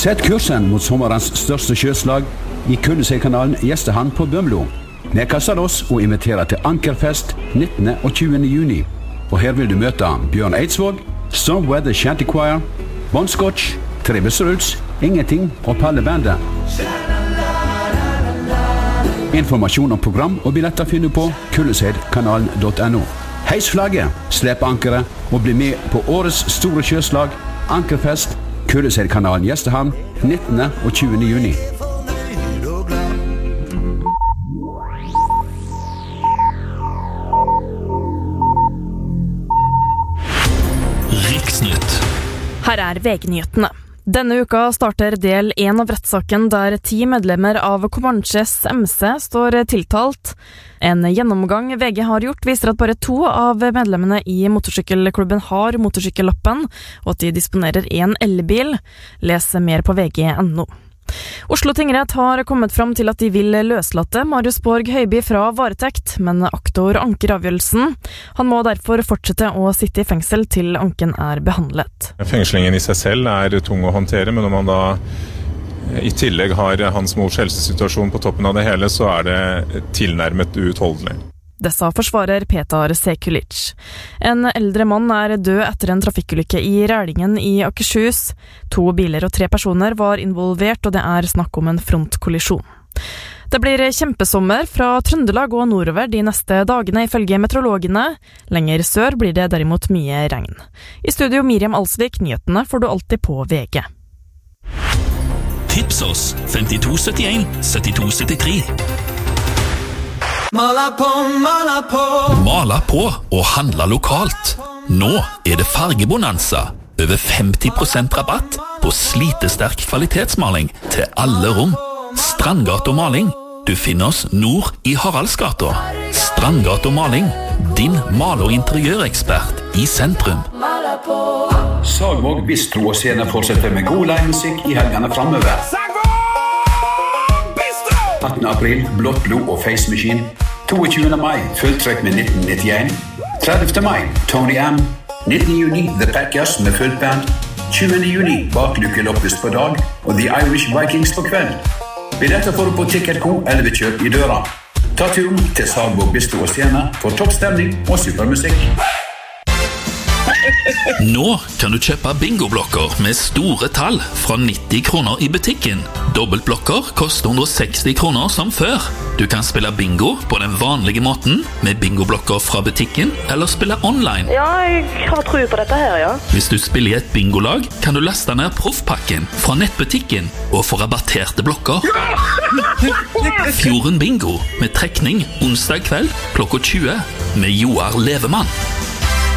Sett kursen mot sommerens største sjøslag i Kulleseidkanalen Gjestehavn på Bømlo. Vi kaster oss og inviterer til Ankerfest 19. og 20. juni. Og her vil du møte Bjørn Eidsvåg, Storm Weather Shanty Choir, Bon Scotch, Travis Roots, Ingenting og Palle Bandet. Informasjon om program og billetter finner du på kulleseidkanalen.no. Heis flagget, slep ankeret og bli med på årets store sjøslag Ankerfest, Kulleseidkanalen Gjestehavn 19. og 20. juni. Riksnytt. Her VG-nyhetene. Denne uka starter del 1 av rettssaken der 10 medlemmer av Comanches MC står tiltalt. En gjennomgang VG har gjort viser at bare 2 av medlemmene i motorsykkelklubben har motorsykkellappen, og at de disponerer en elbil. Les mer på vg.no. Oslo tingrett har kommet fram til at de vil løslate Marius Borg Høiby fra varetekt, men aktor anker avgjørelsen. Han må derfor fortsette å sitte i fengsel til anken er behandlet. Fengslingen i seg selv er tung å håndtere, men når man da i tillegg har hans mors helsesituasjon på toppen av det hele, så er det tilnærmet uutholdelig. Det sa forsvarer Petar Sekulic. En eldre mann er død etter en trafikkulykke i Rælingen i Akershus. 2 biler og 3 personer var involvert, og det er snakk om en frontkollisjon. Det blir kjempesommer fra Trøndelag og nordover de neste dagene ifølge meteorologene. Lenger sør blir det derimot mye regn. I studio Miriam Alsvik, nyhetene får du alltid på VG. Tips oss 5271 7273. Mala på og handla lokalt. Nå er det fargebonanza. Over 50% rabatt på slitesterk kvalitetsmaling til alle rom. Strandgata Maling. Du finner oss nord i Haraldsgata. Strandgata Maling. Din mal- og interiørekspert i sentrum. Sagvåg Bistro og Scene fortsetter med god livemusikk i helgene fremover. 18. april, Blått blod og Face Machine. 22. mai, fulltrekk med 1991. 30. mai, Tony M. 19. juni, The Packers med fullt band. 20. juni, Bakluke Loppes på dag og The Irish Vikings på kveld. Billetter får du på Ticketco eller ved kjøp i døra. Ta turen til Sagvåg Bistro og Scene for toppstemning og supermusikk. Nå kan du kjøpe bingoblokker med store tall fra 90 kroner i butikken. Dobbeltblokker koster 160 kroner som før. Du kan spille bingo på den vanlige måten med bingoblokker fra butikken, eller spille online. Ja, jeg har tro på dette her, ja. Hvis du spiller i et bingolag, kan du laste ned proffpakken fra nettbutikken og få rabatterte blokker. Fjorden Bingo med trekning onsdag kveld klokka 20 med Joar Levemann.